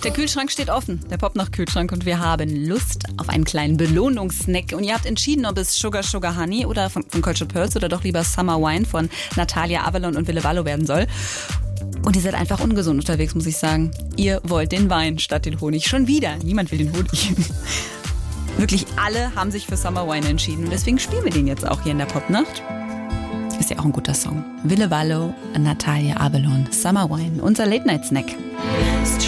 Der Kühlschrank steht offen, der Popnacht-Kühlschrank, und wir haben Lust auf einen kleinen Belohnungssnack. Und ihr habt entschieden, ob es Sugar Sugar Honey oder von Cultured Pearls oder doch lieber Summer Wine von Natalia Avalon und Ville Vallo werden soll. Und ihr seid einfach ungesund unterwegs, muss ich sagen. Ihr wollt den Wein statt den Honig. Schon wieder. Niemand will den Honig. Wirklich alle haben sich für Summer Wine entschieden. Und deswegen spielen wir den jetzt auch hier in der Popnacht. Ist ja auch ein guter Song. Ville Vallo, Natalia Avalon, Summer Wine, unser Late-Night-Snack.